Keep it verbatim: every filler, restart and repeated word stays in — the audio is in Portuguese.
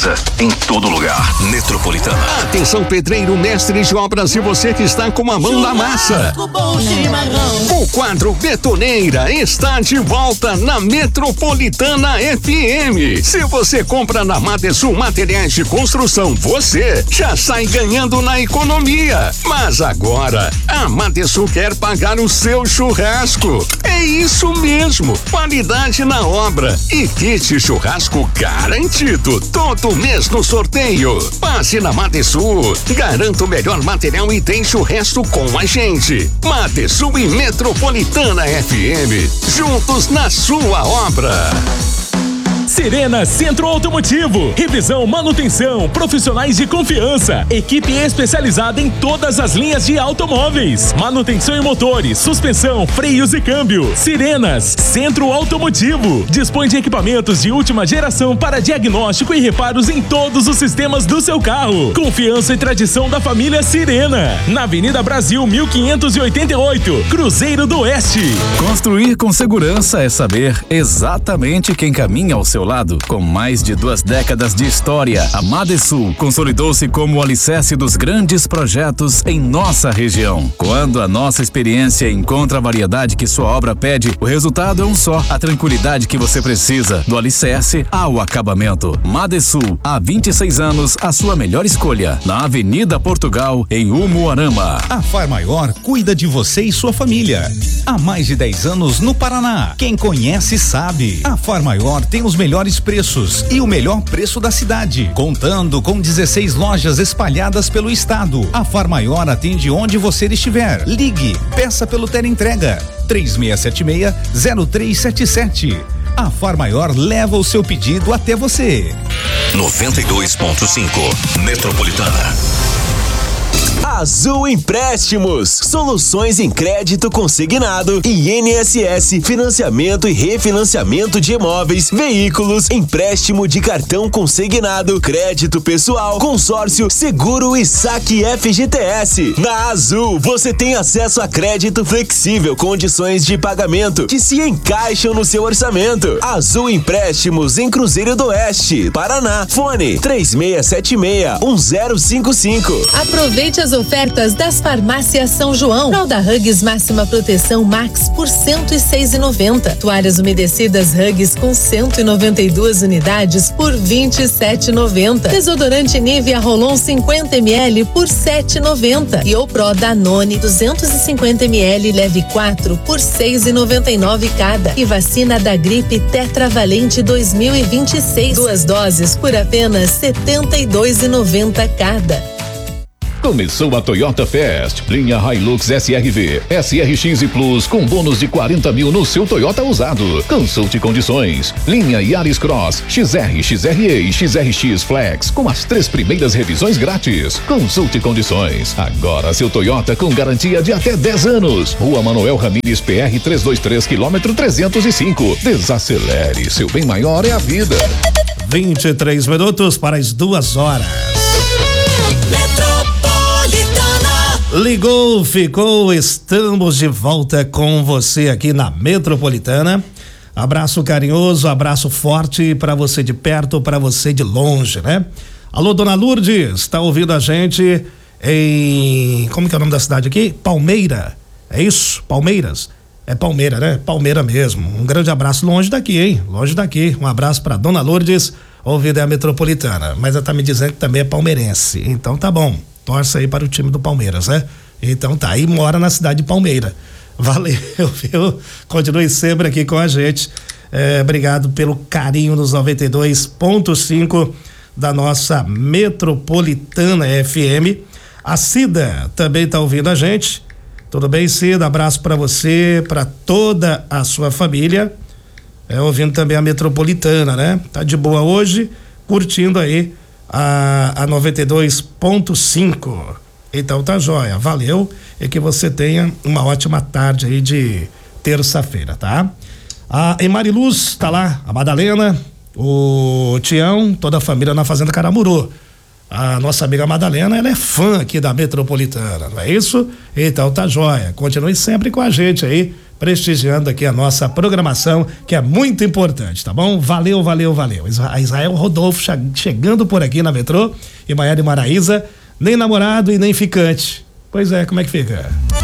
certeza, em todo lugar. Metropolitana. Atenção, pedreiro, mestre de obras e você que está com a mão na massa. O quadro Betoneira está de volta na Metropolitana F M. Se você compra na Madesul Materiais de Construção, você já sai ganhando na economia. Mas agora, a Madesul quer pagar o seu churrasco. É isso mesmo, qualidade na obra e kit churrasco garantido. Todo mês no sorteio. Passe na Madesul, garanta o melhor material e deixa o resto com a gente. Madesul e Metropolitana F M, juntos na sua obra. Sirena Centro Automotivo, revisão, manutenção, profissionais de confiança, equipe especializada em todas as linhas de automóveis, manutenção em motores, suspensão, freios e câmbio. Sirenas Centro Automotivo, dispõe de equipamentos de última geração para diagnóstico e reparos em todos os sistemas do seu carro. Confiança e tradição da família Sirena, na Avenida Brasil mil quinhentos e oitenta e oito, Cruzeiro do Oeste. Construir com segurança é saber exatamente quem caminha ao seu lado. Com mais de duas décadas de história, a Madesul consolidou-se como o alicerce dos grandes projetos em nossa região. Quando a nossa experiência encontra a variedade que sua obra pede, o resultado é um só: a tranquilidade que você precisa, do alicerce ao acabamento. Madesul, há vinte e seis anos, a sua melhor escolha, na Avenida Portugal, em Umuarama. A Far Maior cuida de você e sua família. Há mais de dez anos no Paraná. Quem conhece sabe. A Far Maior tem os melhores preços e o melhor preço da cidade, contando com dezesseis lojas espalhadas pelo estado. A Far Maior atende onde você estiver. Ligue, peça pelo teleentrega três seis sete seis, zero três sete sete. A Far Maior leva o seu pedido até você. noventa e dois ponto cinco Metropolitana. Azul Empréstimos, soluções em crédito consignado e I N S S, financiamento e refinanciamento de imóveis, veículos, empréstimo de cartão consignado, crédito pessoal, consórcio, seguro e saque F G T S. Na Azul, você tem acesso a crédito flexível, condições de pagamento que se encaixam no seu orçamento. Azul Empréstimos em Cruzeiro do Oeste, Paraná. Fone três seis sete seis, um zero cinco cinco. Aproveite as ofertas das farmácias São João. Fralda Huggies máxima proteção Max por cento e seis reais e noventa centavos. Toalhas umedecidas Huggies com cento e noventa e duas unidades por vinte e sete reais e noventa centavos. Desodorante Nivea Rolon cinquenta mililitros por sete reais e noventa centavos. E o Pro Danone duzentos e cinquenta mililitros leve quatro por seis reais e noventa e nove centavos cada. E vacina da gripe Tetravalente dois mil e vinte e seis, duas doses por apenas setenta e dois reais e noventa centavos cada. Começou a Toyota Fest, linha Hilux S R V, S R X e Plus com bônus de quarenta mil no seu Toyota usado. Consulte condições. Linha Yaris Cross, X R, X R E e X R X Flex com as três primeiras revisões grátis. Consulte condições. Agora seu Toyota com garantia de até dez anos. Rua Manuel Ramires P R trezentos e vinte e três, quilômetro trezentos e cinco. Desacelere, seu bem maior é a vida. vinte e três minutos para as duas horas. Ligou, ficou, estamos de volta com você aqui na Metropolitana. Abraço carinhoso, abraço forte para você de perto, para você de longe, né? Alô, dona Lourdes, tá ouvindo a gente em, como que é o nome da cidade aqui? Palmeira, é isso? Palmeiras? É Palmeira, né? Palmeira mesmo. Um grande abraço longe daqui, hein? Longe daqui. Um abraço para dona Lourdes, ouvida a Metropolitana, mas ela tá me dizendo que também é palmeirense, então tá bom. Torce aí para o time do Palmeiras, né? Então tá, aí mora na cidade de Palmeira. Valeu, viu? Continue sempre aqui com a gente. É, obrigado pelo carinho nos noventa e dois ponto cinco da nossa Metropolitana F M. A Cida também tá ouvindo a gente. Tudo bem, Cida? Abraço para você, para toda a sua família. É, ouvindo também a Metropolitana, né? Tá de boa hoje, curtindo aí a, a noventa e dois ponto cinco. Então tá joia, valeu e que você tenha uma ótima tarde aí de terça-feira, tá? A em Mariluz tá lá, a Madalena, o Tião, toda a família na Fazenda Caramuru. A nossa amiga Madalena, ela é fã aqui da Metropolitana, não é isso? Então tá joia, continue sempre com a gente aí, prestigiando aqui a nossa programação, que é muito importante, tá bom? Valeu, valeu, valeu. A Israel Rodolfo chegando por aqui na Metrô, e Maiara e Maraísa, nem namorado e nem ficante. Pois é, como é que fica?